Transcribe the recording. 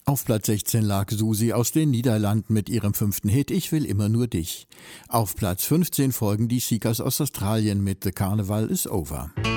Auf Platz 16 lag Susi aus den Niederlanden mit ihrem 5. Hit Ich will immer nur dich. Auf Platz 15 folgen die Seekers aus Australien mit The Carnival is Over.